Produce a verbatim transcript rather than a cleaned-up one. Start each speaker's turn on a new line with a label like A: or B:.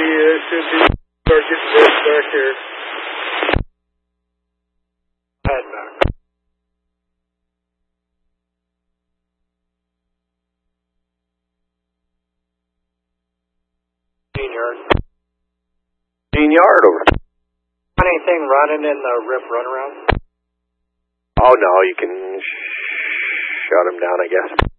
A: it should be start getting this back here. Head back. Gene yard.
B: Gene yard over.
A: Anything running in the rip runaround?
B: Oh no, you can sh shut him down, I guess.